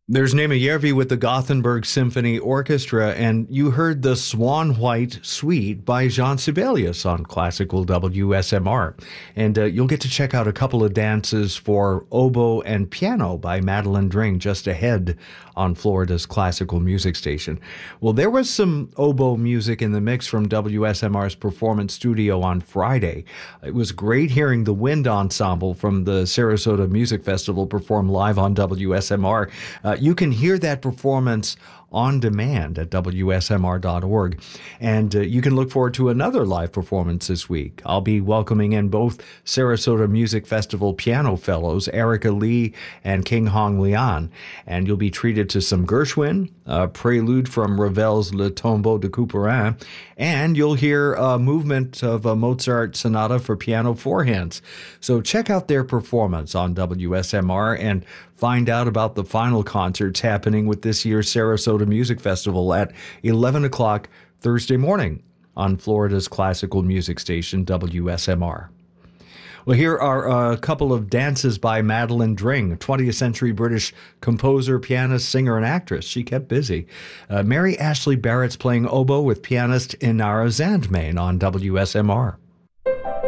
There's Nema Järvi with the Gothenburg Symphony Orchestra, and you heard the Swan White Suite by Jean Sibelius on classical WSMR. And you'll get to check out a couple of dances for oboe and piano by Madeline Dring just ahead on Florida's classical music station. Well, there was some oboe music in the mix from WSMR's Performance Studio on Friday. It was great hearing the wind ensemble from the Sarasota Music Festival perform live on WSMR. You can hear that performance on demand at WSMR.org. And you can look forward to another live performance this week. I'll be welcoming in both Sarasota Music Festival piano fellows, Erica Lee and King Hong Lian. And you'll be treated to some Gershwin, a prelude from Ravel's Le Tombeau de Couperin, and you'll hear a movement of a Mozart sonata for piano four hands. So check out their performance on WSMR and find out about the final concerts happening with this year's Sarasota Music Festival at 11 o'clock Thursday morning on Florida's classical music station, WSMR. Well, here are a couple of dances by Madeline Dring, 20th century British composer, pianist, singer, and actress. She kept busy. Mary Ashley Barrett's playing oboe with pianist Inara Zandmain on WSMR.